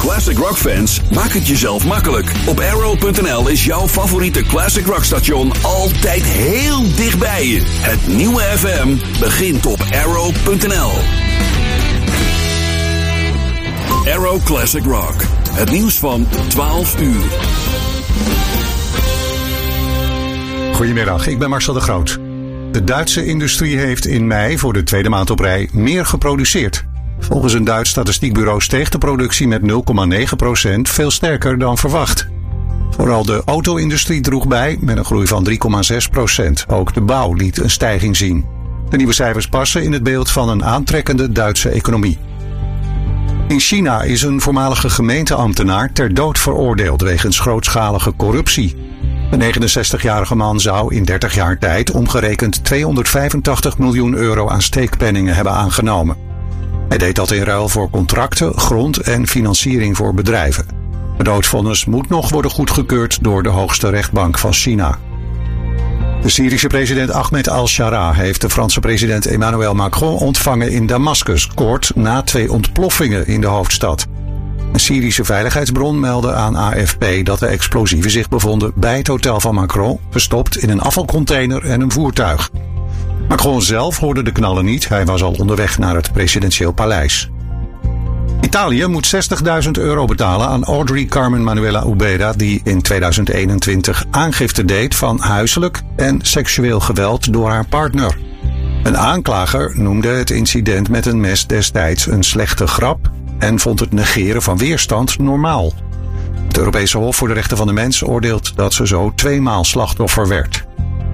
Classic Rock fans, maak het jezelf makkelijk. Op Arrow.nl is jouw favoriete Classic Rock station altijd heel dichtbij je. Het nieuwe FM begint op Arrow.nl. Arrow Classic Rock. Het nieuws van 12 uur. Goedemiddag, ik ben Marcel de Groot. De Duitse industrie heeft in mei voor de tweede maand op rij meer geproduceerd. Volgens een Duits statistiekbureau steeg de productie met 0,9%, veel sterker dan verwacht. Vooral de auto-industrie droeg bij met een groei van 3,6%. Ook de bouw liet een stijging zien. De nieuwe cijfers passen in het beeld van een aantrekkende Duitse economie. In China is een voormalige gemeenteambtenaar ter dood veroordeeld wegens grootschalige corruptie. De 69-jarige man zou in 30 jaar tijd omgerekend 285 miljoen euro aan steekpenningen hebben aangenomen. Hij deed dat in ruil voor contracten, grond en financiering voor bedrijven. Het doodvonnis moet nog worden goedgekeurd door de hoogste rechtbank van China. De Syrische president Ahmed al-Shara heeft de Franse president Emmanuel Macron ontvangen in Damascus, kort na 2 ontploffingen in de hoofdstad. Een Syrische veiligheidsbron meldde aan AFP dat de explosieven zich bevonden bij het hotel van Macron, verstopt in een afvalcontainer en een voertuig. Macron zelf hoorde de knallen niet, hij was al onderweg naar het presidentieel paleis. Italië moet €60.000 betalen aan Audrey Carmen Manuela Ubeda, die in 2021 aangifte deed van huiselijk en seksueel geweld door haar partner. Een aanklager noemde het incident met een mes destijds een slechte grap en vond het negeren van weerstand normaal. Het Europese Hof voor de Rechten van de Mens oordeelt dat ze zo 2 maal slachtoffer werd.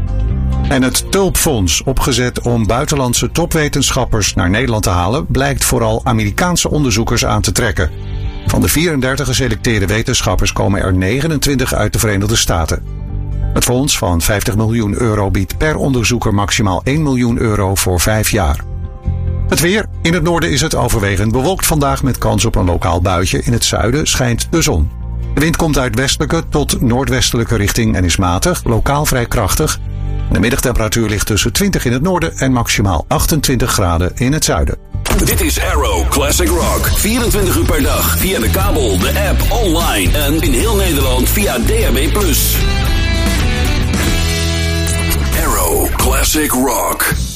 En het Tulpfonds, opgezet om buitenlandse topwetenschappers naar Nederland te halen, blijkt vooral Amerikaanse onderzoekers aan te trekken. Van de 34 geselecteerde wetenschappers komen er 29 uit de Verenigde Staten. Het fonds van €50 miljoen biedt per onderzoeker maximaal €1 miljoen voor 5 jaar. Het weer. In het noorden is het overwegend bewolkt vandaag met kans op een lokaal buitje. In het zuiden schijnt de zon. De wind komt uit westelijke tot noordwestelijke richting en is matig, lokaal vrij krachtig. De middagtemperatuur ligt tussen 20 in het noorden en maximaal 28 graden in het zuiden. Dit is Arrow Classic Rock. 24 uur per dag via de kabel, de app, online en in heel Nederland via DAB+. Arrow Classic Rock.